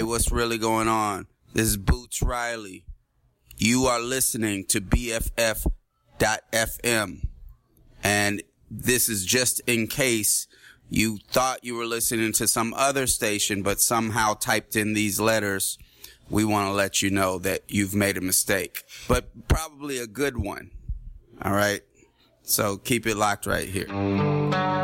Hey, what's really going on? This is Boots Riley. You are listening to BFF.FM. And this is just in case you thought you were listening to some other station, but somehow typed in these letters. We want to let you know that you've made a mistake, but probably a good one. All right. So keep it locked right here.